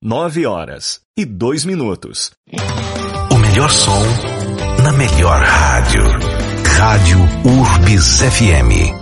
9h02. O melhor som na melhor rádio. Rádio Urbis FM.